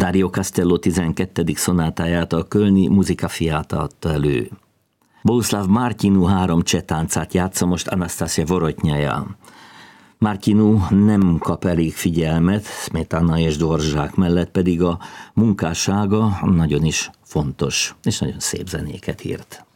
Dario Castello 12. szonátáját a Kölni Musica Fiata adta elő. Bohuslav Martinu 3 cseh táncát játsza most Anastasia Vorotnyaja. Martinu nem kap elég figyelmet, Smetana és Dvorzsák mellett pedig a munkássága nagyon is fontos, és nagyon szép zenéket írt.